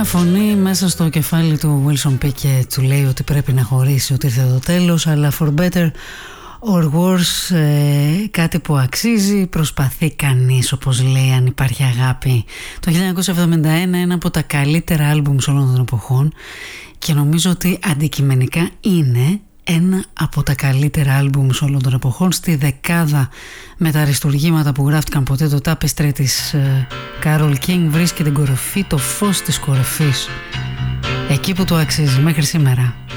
φωνή μέσα στο κεφάλι του Wilson Pickett του λέει ότι πρέπει να χωρίσει, ότι ήρθε το τέλος, αλλά for better or worse, κάτι που αξίζει, προσπαθεί κανείς, όπως λέει, αν υπάρχει αγάπη. Το 1971, ένα από τα καλύτερα άλμπουμ όλων των εποχών, και νομίζω ότι αντικειμενικά είναι ένα από τα καλύτερα άλμπουμ όλων των εποχών. Στη δεκάδα με τα αριστουργήματα που γράφτηκαν ποτέ, το Tapestry της Carole King βρίσκει την κορυφή, το φως της κορυφής, εκεί που το αξίζει μέχρι σήμερα.